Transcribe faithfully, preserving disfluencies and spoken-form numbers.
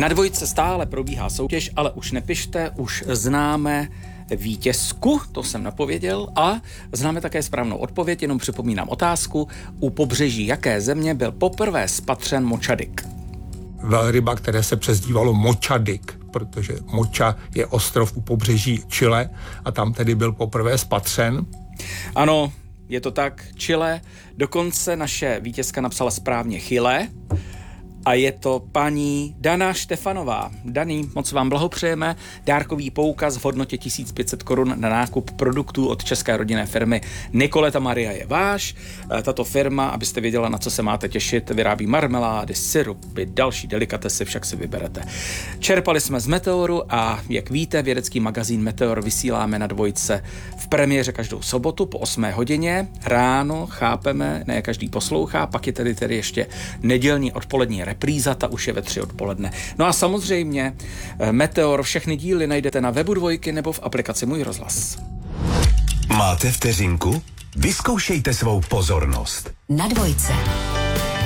Na Dvojce stále probíhá soutěž, ale už nepište, už známe vítězku, to jsem napověděl, a známe také správnou odpověď, jenom připomínám otázku, u pobřeží jaké země byl poprvé spatřen močadyk? Velryba, které se přezdívalo močadyk, protože Moča je ostrov u pobřeží Chile a tam tedy byl poprvé spatřen. Ano, je to tak, Chile. Dokonce naše vítězka napsala správně Chile. A je to paní Dana Štefanová. Daný, moc vám blahopřejeme. Dárkový poukaz v hodnotě tisíc pět set korun na nákup produktů od české rodinné firmy Nikoleta Maria je váš. Tato firma, abyste věděla, na co se máte těšit, vyrábí marmelády, syrupy, další delikatesy, však si vyberete. Čerpali jsme z Meteoru a jak víte, vědecký magazín Meteor vysíláme na Dvojce v premiéře každou sobotu po osmé hodině. Ráno, chápeme, ne každý poslouchá, pak je tedy, tedy ještě nedělní odpolední repríza, ta už je ve tři odpoledne. No a samozřejmě Meteor, všechny díly najdete na webu Dvojky nebo v aplikaci Můj rozhlas. Máte vteřinku? Vyzkoušejte svou pozornost. Na Dvojce.